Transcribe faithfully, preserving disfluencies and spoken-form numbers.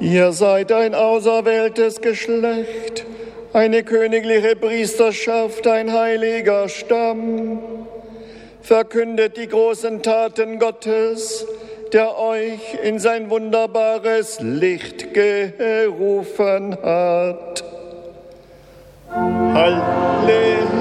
Ihr seid ein auserwähltes Geschlecht, eine königliche Priesterschaft, ein heiliger Stamm. Verkündet die großen Taten Gottes, der euch in sein wunderbares Licht gerufen hat. Halleluja.